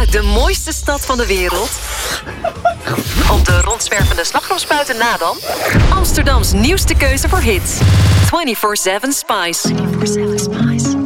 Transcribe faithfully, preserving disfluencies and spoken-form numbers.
de mooiste stad van de wereld? Op de rondzwervende slagroomspuiten na dan? Amsterdams nieuwste keuze voor hits. vierentwintig zeven Spice. vierentwintig zeven Spice.